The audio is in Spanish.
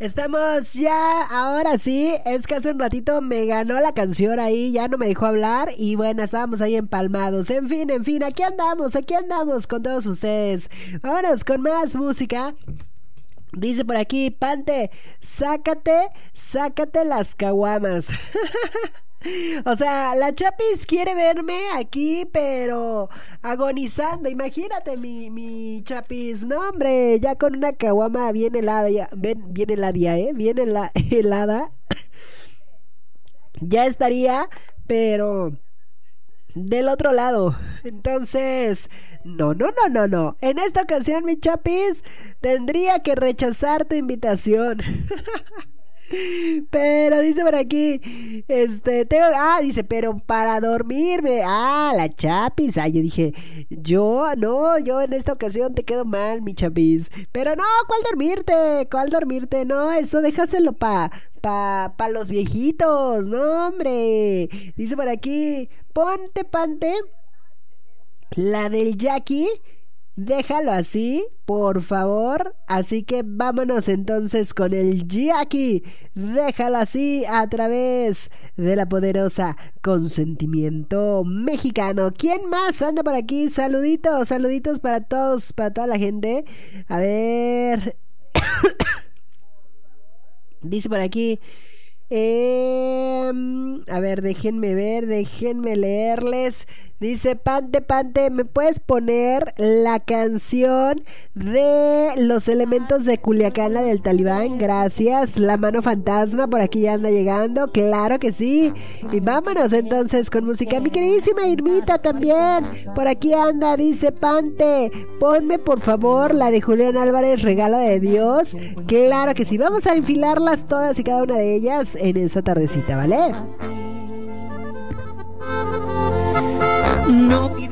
Estamos ya, ahora sí, es que hace un ratito me ganó la canción ahí, ya no me dejó hablar y bueno, estábamos ahí empalmados. En fin, aquí andamos con todos ustedes. Vámonos con más música. Dice por aquí, Pante, sácate las caguamas. O sea, la Chapis quiere verme aquí, pero agonizando. Imagínate, mi Chapis. No, hombre, ya con una caguama bien helada, bien helada, ¿eh? Helada. Ya estaría, pero del otro lado. Entonces, no. En esta ocasión, mi Chapis, tendría que rechazar tu invitación. Pero dice por aquí, dice, pero para dormirme, la Chapis, yo dije, yo en esta ocasión te quedo mal, mi Chapis, pero no, cuál dormirte, no, eso déjaselo pa los viejitos, no, hombre, dice por aquí, ponte, Pante, la del Jackie. Déjalo así, por favor. Así que vámonos entonces con el Jackie. Déjalo así a través de la poderosa Consentimiento Mexicano. ¿Quién más anda por aquí? Saluditos para todos, para toda la gente. A ver. Dice por aquí. A ver, déjenme leerles. Dice, Pante, ¿me puedes poner la canción de Los Elementos de Culiacán, la del Talibán? Gracias. La Mano Fantasma por aquí ya anda llegando. Claro que sí. Y vámonos entonces con música. Mi queridísima Irmita también por aquí anda. Dice, Pante, ponme por favor la de Julián Álvarez, Regalo de Dios. Claro que sí. Vamos a enfilarlas todas y cada una de ellas en esta tardecita, ¿vale? No